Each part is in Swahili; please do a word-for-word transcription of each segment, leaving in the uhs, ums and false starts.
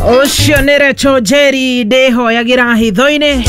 Ocio nere chojeri deho yagira hithoine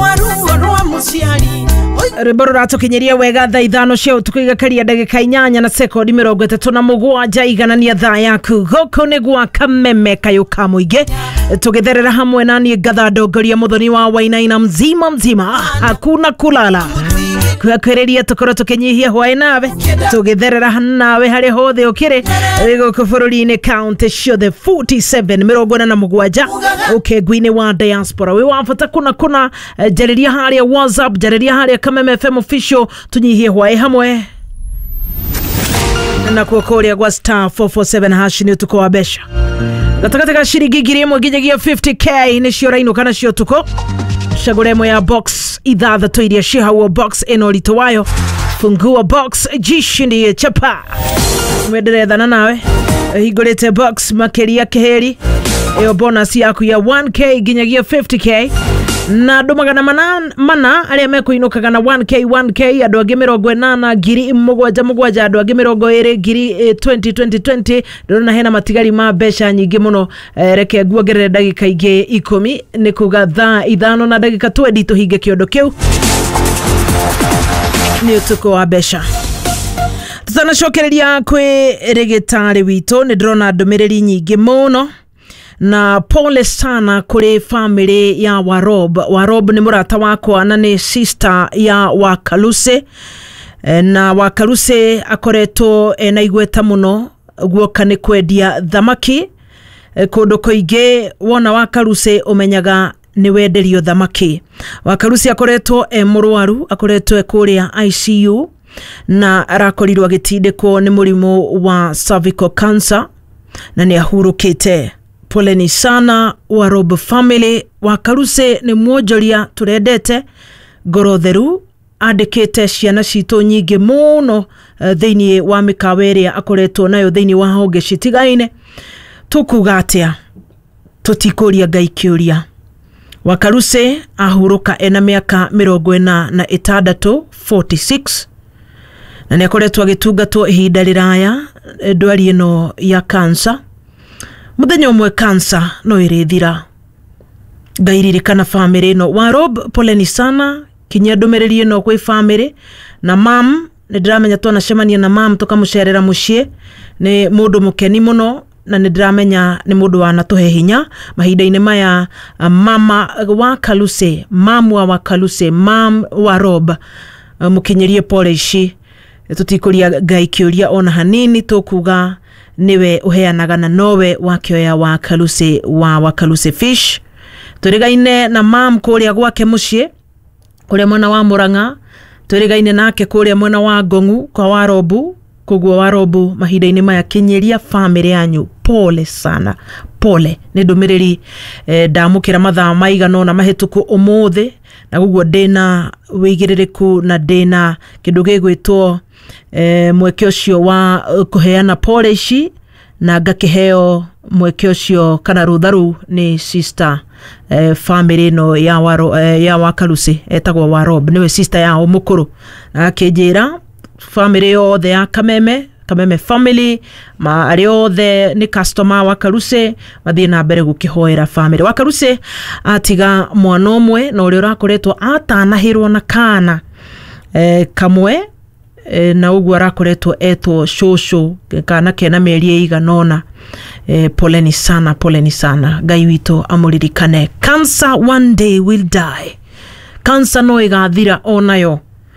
Riboro rato kinyeria wega thaa ithano cia utuku igakaria ndagika inyanya na sekondi mirongo itatu na mugwanja iganania thaa yaku goko ni gwa kameme kayo kamuige tugitherera hamwe nani gatha ndongoria muthoni wa Wainaina mzima mzima hakuna kulala kwakwereria tukoro tukinyihia hwae nawe tugitherera nawe hari hothe ukire goko bururi-ini county ciothe forty-seven mirongo ina na mugwanja ukegwini wa diaspora we wafata kuna kuna jariria haria WhatsApp jariria haria Kameme F M official tunyihie hwae hamwe na kuokoria gwa star four four seven hash ni utuko wa besha gatakataka shiringi ngiri imwe nginyagia fifty k ni cio raino kana cio tuko shaguremo ya box ithathatũ iria ci hau box ino rito wayo fungua box jishindie chapa mwenderethana nawe hingurite box makeria keheri iyo bonus yaku ya one k nginyagia fifty k na domagana mana mana aria mekuinukaga na one k one k andu angi mirongo inana ngiri mugwanja mugwanja andu angi mirongo iri ngiri twenty twenty twenty ndona hena matigari ma besha nyingi muno reke nguongerere ndagika ingi ikumi ni kuga thaa ithano na ndagika twenty tuhinge kiondo kiu ni utuko wa besha tutanacokereria kwi rigitari wito ni ndrona ndumiriri nyingi muno na pole sana kule family ya Warob. Warob ni murata wakwa na ni sister ya Wakaluse na Wakaluse akoreto na igweta muno guoka ni kwendia thamaki kundu kuingi wona Wakaluse umenyaga ni wenderio thamaki. Wakaluse akoretwo e murwaru akoretwo e kuria I C U na arakorirwo agitindikwo ni murimu wa cervical cancer na ni ahurukite. Poleni sana Warob family. Wakaluse ni mwojoria turendete ngoro theru andikite ciana citu nyingi muno uh, thiini wa mikawa iria akoretwo nayo thiini wa honge citigaine tukuga atia tutikuria Ngai kiuria. Wakaluse ahuruka ena miaka mirongo ina na itandatu forty-six na ni akoretwo agitungatwo ihinda riraya ndwari ino ya cancer. Muthenya umwe cancer no irithira. Ngairirikana family no. Warob poleni sana kinya ndumiriri no kwi family na mam ni ndiramenya twana cemania na mam tukamucerera mucie ni mundu mukeni muno na ni ndiramenya ni mundu wana tuhe hinya mahinda-ini maya. Mama Wakaluse mamu wa Wakaluse mam Warob mukinyerie pole ici tutikuria Ngai kiuria ona hanini tukuga niwe uheanaga na nowe wakioya Wakaluse wa Wakaluse Fish. Turigaine na mam kuria gwake mucie kuria mwana wa Muranga, turigaine nake kuria mwana wa Ngongu kwa Warobu. Kugwa Warobu mahinda-ini maya kinyeria family yanyu pole sana pole ni ndumiriri eh, ndamukira mathaa maigano na mahituku umuthi na gugwo ndina wigiririku na ndina kindu gigwitwo eh, mweke ucio wa uh, kuheana pole ici na ngakiheo mweke ucio kana rutharu ni sister eh, family no ya waro eh, ya Wakaluse etagwo Warob niwe sister yao mukuru akinjira family yothe ya Kameme Kameme family ma ariothe ni customer Wakaluse mathie na mbere gukihoera family. Wakaluse atiga mwana umwe na uri urakoretwo atanahirwo na kana eh, kamwe eh, na ugwo arakoretwo etwo shosho kana kena meri iganona. Eh, poleni sana poleni sana Ngai wito amuririkane. Cancer one day will die. Cancer no igathira onayo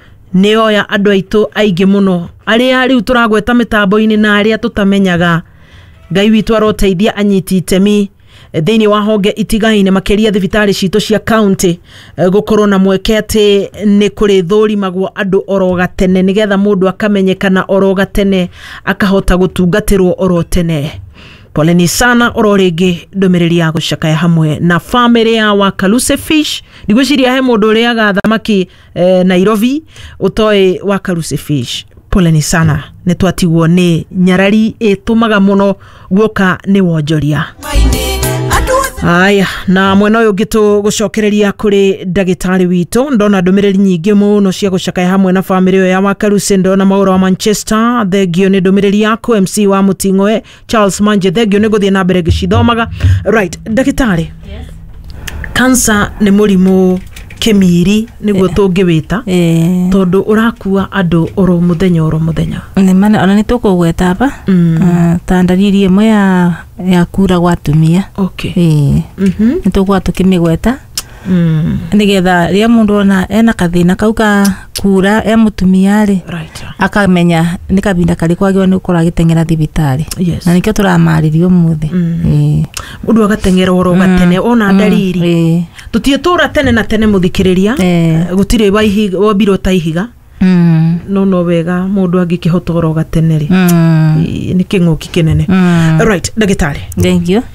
neo ya andu aitu aige muno aria riu turagweta mitambo-ini na aria tutamenyaga. Ngai witu aroteithia anyiti itemi thiini wa honge itigaine makeria thibitari citu cia county gukorwo na mweke ati ni kuri thuri magwo andu oroga tene nigetha mundu akamenyekana oroga tene akahota gutungatirwo oro tene. Poleni sana ororingi ndumiriri ya gucakaya hamwe na family ya Wakaluse Fish. Ndigwiciria he mundu uriaga thamaki eh, Nairobi utoi Wakaluse Fish. Poleni sana ni twatigwo ni nyarari itumaga muno guoka ni wonjoria. Aya na mwena uyu gitu gucokereria kuri ndagitari wito ndona ndumiriri nyingi muno cia gucakaya hamwe na family yo ya Wakarusi ndona mauro wa Manchester thegio ni ndumiriri yako M C wa Muting'oe Charles Manje thegio ni guthie na mbere gicithomaga right ndagitari yes cancer ni murimu kemiri niguo tungiwita eh tondu urakua andu oro muthenya oro muthenya ni mana ona ni tukugweta ba mm. ta ndariri imwe ya ya kura gwa tumia okay eh mhm ni tukwa tukimigweta mm nigetha ria mundu ona ena kathina kauka kura ya mutumia ri right akamenya ni kabinda kali kwagwa ni ukora gitengera thibitari yes. na nikyo turamaririo muthi mm. eh mundu agatengera oro gatene mm. ona ndariri mm. eh tutie tura tene na tene muthikiriria eh. gutire waihiga wabiro taihiga mm. no no wega mundu angikihotoro gateneri mm. ni kinguki kinene mm. right ndagitari thank you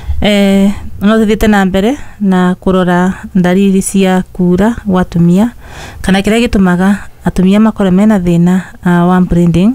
eh no thite na mbere na kurora ndariri cia kura watumia kana kire gitumaga atumia makore mena thina uh, wa bleeding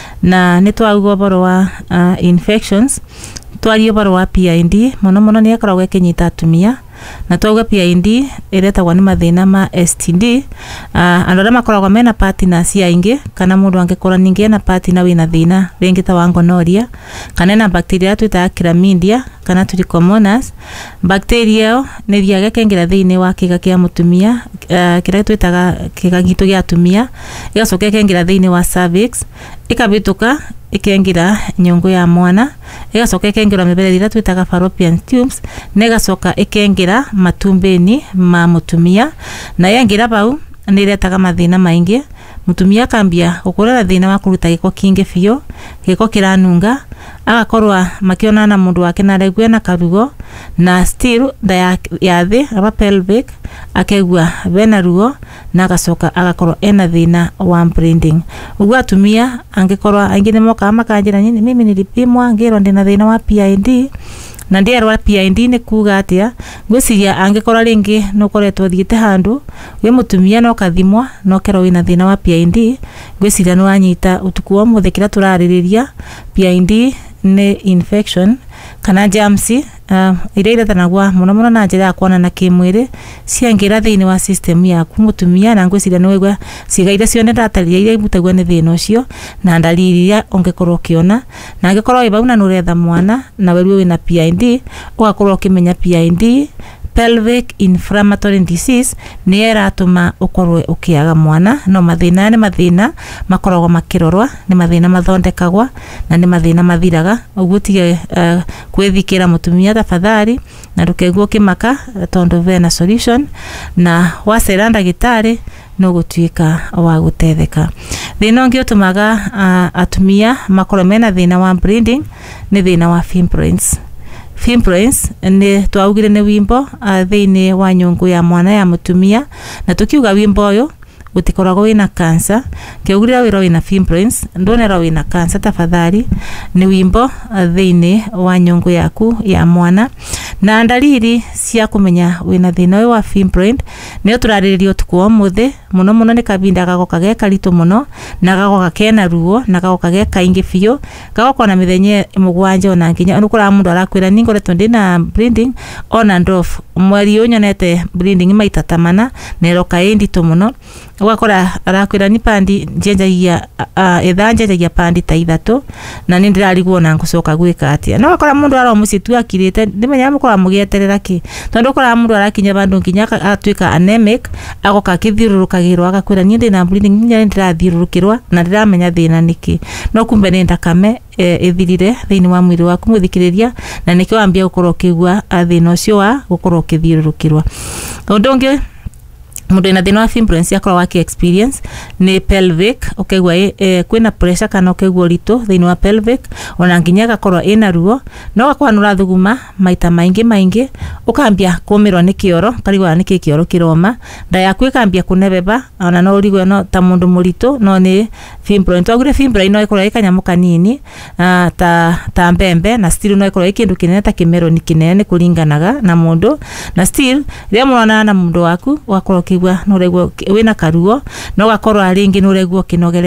na ni twaugwa boro wa uh, infections twari boro wa P I D mono mono ni akoragwo ekinyita atumia na twauga P I D iretagwo ni mathina ma S T D uh, andora makoragwo mena partners aingi kana mundu angekora ningi na partner wina thina ringi ta wa gonorrhea kana na bacteria twita chlamydia kana trichomonas bacteria yo ni thiaga kengira thiini wa kiga kia mutumia uh, kira twitaga kiga gitu gia atumia igacoka kengira thiini wa cervix ikabituka ikengira nyongo ya mwana igacoka ikengira mibere ira twitaga fallopian tubes negacoka ikengira matumbeni ma mutumia na yengira bau niretaga mathina maingi mutumia kambia ukorera thina wa kuruta giko kingi biyo giko kiranunga agakorwa makiona na mundu wake na regwe na karugo na still da ya, ya thi aba pelvic akegwa bena ruo na agacoka agakorwa ena thina wa bleeding ugwa atumia angekorwa angine moka makanjira nyini mimi nilipimwa ngero ndina thina wa P I D na ndirwa P I D ni kuga atia ngwiciria angekora ringi no koretwo thiite handu we mutumia no kathimwa no kero wina thina wa P I D ngwiciria no anyita utuku wa muthekira turaririria P I D ni infection kana germs uh, ire ire tanagwa muno muno na njira kuona na kimwiri ciangira thiini wa system yaku mutumia na ngwiciria no wegwa cigaire cione ndataria ire ibutagwa ni thina ucio na ndariri ya ongekorwo kiona na angekorwo ibauna nuretha mwana na weru wina P I D ugakorwo kimenya P I D pelvic inflammatory disease ni eratuma ukorwe ukiaga mwana no mathina ni mathina makoragwo makirorwa ni mathina mathondekagwa na ni mathina mathiraga uguo tige uh, kwithikira mutumia tafadhali na ndukegwo kimaka tondu vena solution na wasera ndagitari no gutuika wa gutetheka thina ngio tumaga uh, atumia makoro mena thina wa bleeding ni thina wa fibroids fibroids ni twaugire ni wimbo uh, thiini wa nyungu ya mwana ya mutumia na tukiuga wimbo uyu gutikoragwo wina cancer kiugirira wira wina fibroids ndonera wina cancer tafadhali ni wimbo uh, thiini wa nyungu yaku ya mwana na ndariri cia kumenya wina thina wa fibroid ni turariririo tuko muthi muno muno ni kabinda gagoka ge karitu muno na gagoka kena ruo na gagoka ge kaingi biyo gagoka na mithenye mugwanje ona nginya nukura mundu arakwira ningoretwo ndina bleeding ona ndof mweri unyonete bleeding maita tamana neroka endito muno wakora arakwira ni pandi njenjagia uh, ethanjenjagia pandi ta ithatu na ni ndirarigwo na ngucoka gwika atia no wakora mundu ara musitu akirite ndimenya mukora mugieterera ki tondu kora mundu arakinya bandu nginya atuika anemic agoka kithiurukagirwa agakwira ni ndina bleeding nginya ndirathiurukirwa na ndiramenya thina niki no kumbe ni ndakame e, ithirire thiini wa mwiri waku muthikiriria na nikyo ambia gukorwo kigwa thina ucio wa gukorwo kithiurukirwa undu ungi mundu ina thina wa fibroids yakora waki experience ni pelvic ukegwa e, kwina pressure kana ukegwa rito thina wa pelvic ona nginya gakorwa ina ruo no gakwa nura thuguma maita maingi maingi ukambia kumirwa ni kioro karigwa ni kioro kiroma nda yaku ikambia kunebeba ona no rigwe no ta mundu murito no ni fibroids agure fibroids no ikora ikanyamo kanini uh, ta ta mbembe na still no ikora ikindu kinene ta kimero ni kinene kuringanaga na mundu na still ria mwana na mundu waku wakora kigwa nuregwo wina karuo no gakorwa ringi nuregwo kinogerera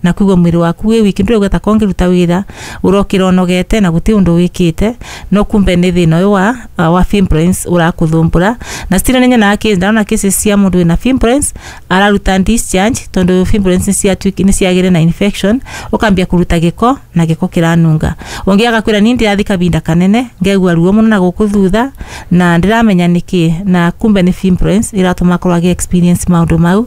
na kuigwa mwiri waku wi wiki ndure gweta kongiruta wira urokira onogete na guti undu wikite no kumbe ni thina uyu wa uh, wa fibroids urakuthumbura na stira nenya na case ndana cases cia mundu wina fibroids araruta discharge tondu fibroids ni cia twiki ni ciagire na infection ukambia kuruta giko na giko kiranunga ongiaga kwira ni ndirathi kabinda kanene ngegwa ruo muno na gukuthutha na ndiramenya niki na kumbe ni fibroids iratuma korage experience maundu mau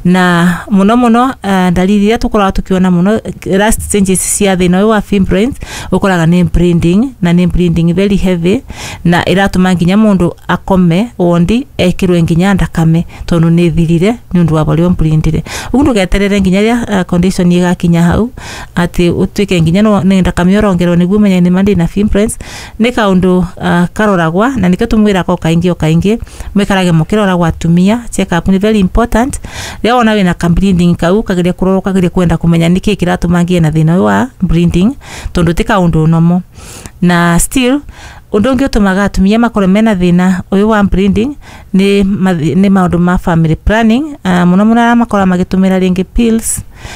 na muno muno uh, dalili ya tukora tukiona muno last stages cia thina wa fibroids ukoraga ni bleeding na ni bleeding very heavy na iratuma nginya mundu akome ondi ekirwe nginya ndakame tondu ni thirire ni undu wa bali omblindire ugundu geterere nginya ya uh, condition yiga kinya hau ati utwike nginya no ni ndakame orongerwo niguo menye ni mandi na fibroids ni kaundu uh, karoragwa na niketumwira ko kaingi o kaingi mwekarage mukirora gwa tumia check up ni very important leo ona wina bleeding kau kagire kuroroka kagire kwenda kumenya niki kiratumangie na thina wa bleeding tondu tika undu nomo na still undu ngi utumaga atumia makore mena thina uyu wa bleeding ni ni maundu ma family planning uh, muno muno makora magitumira ringi pills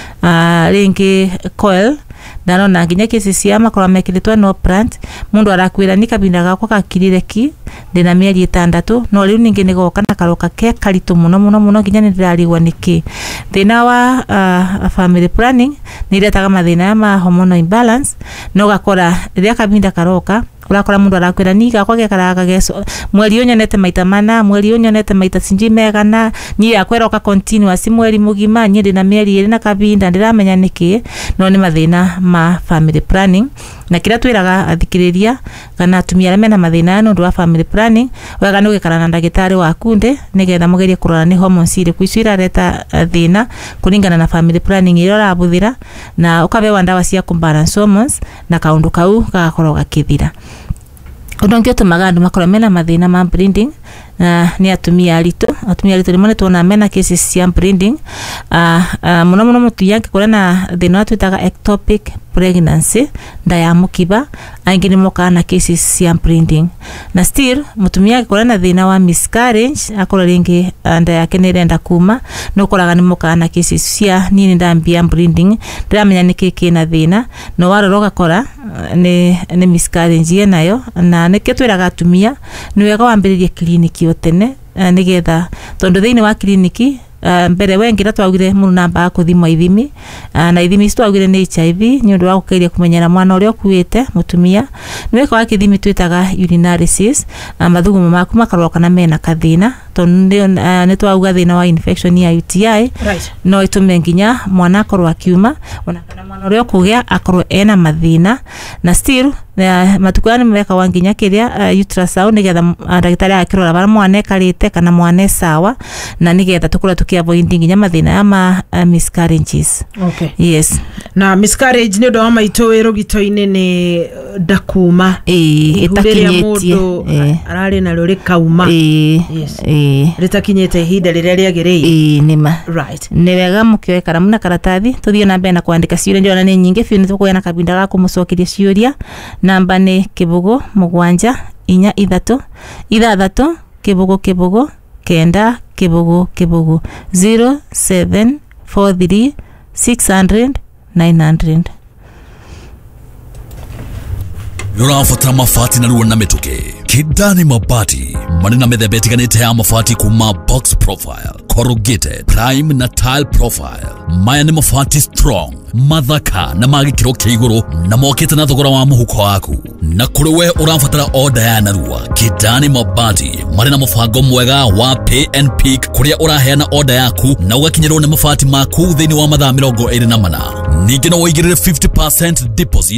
uh, ringi coil dano na nginya cases cia makora mekiritwe no plant mundu arakwira ni kabinda gakwa kakirire ki ndina mieri itandatu no riu ningi nigoka na karoka ke karitu muno muno muno nginya ndirarigwa niki thina wa uh, family planning ni iretaga mathina ma hormonal imbalance no gakora ria kabinda karoka urakora mundu arakwira ni gakwa gekaraga geso mweri unyonete maita mana mweri unyonete maita sinji megana ni yakwera ka continuous mweri mugima nyiri na mieri iri na kabinda ndiramenya niki no ni mathina ma family planning na kira twiraga athikiriria kana atumia mena mathina no ndu wa family planning wega ni gukara na ndagitari waku ndi nigetha mugerie kurora ni hormones iri kuicira reta uh, thina kuringana na family planning iro rabuthira na ukabewa ndawa cia balance hormones na kaundu kau gagakorwo gakithira Udonge tumaga andu makora mena mathina ma bleeding na ni atumia aritu atumia aritu rimwe tuona mena cases cia bleeding uh, uh, muno muno mutu yake kora na thina twitaga ectopic pregnancy nda ya mukiba aingi ni moka na cases cia bleeding na still mutumia kora na thina wa miscarriage akora ringi nda yake ni renda kuma no koraga ni moka na cases cia nini ndambia bleeding ndiramenya niki kina thina no waroroga kora uh, ni ni miscarriage ye nayo na niketwiraga atumia ni wega wambiririe kliniki otene uh, nigetha tondu thiini wa kliniki uh, mbere wengira twagire mundu namba kuthima ithimi uh, na ithimi twagire ni H I V ni undu wa gukairia kumenyera mwana uria ukuite mutumia ni weka wa kithimi twitaga urinalysis uh, mathugumo maku makaroka na mena kathina tondu uh, ni twauga thina wa infection ya U T I right. no itume nginya mwana akorwo akiuma ona kana mwana uria ukugia akorwo ena mathina na still na matukani mweka wanginya kiria uh, ultrasound nigetha uh, ndagitari akirora bara mwana ekarite kana mwana sawa na nigetha tukura tukia avoid nginya mathina ya ma uh, miscarriages. Okay. Yes. Na miscarriage ni ndo ama itoero gitoine ni dakuma. Eh, itakinyetie. Eh. Arari na rore kauma. Eh. Yes. Eh. Ritakinyete hida riria riagereire. Eh, nima. Right. Ni wega mukioe karamu na karatathi tuthie na mbere na kuandika ciuria ndio na ni nyingi biu tukuena kabinda ga kumucokeria ciuria. Namba ni kibugu mugwanja inya ithatu ithathatu kibugu kibugu kenda kibugu kibugu zero seven four three six hundred nine hundred. Nurafatara mafati na ruwa na metoke Kidani Mabati manina methemba itiganite ya mafati kuma box profile, corrugated, prime na tile profile. Maya ni mafati strong, mathaka na magikiro kia iguru na mokite na thogora wa muhuko waku. Na kuri we urafatara order ya narua Kidani Mabati marina mufango mwega wa pay and pick kuria uraheana order yaku na ugakinyirwo ni mafati maku thini wa mathaa mirongo iri na mana. Ningi no wigirire fifty percent deposit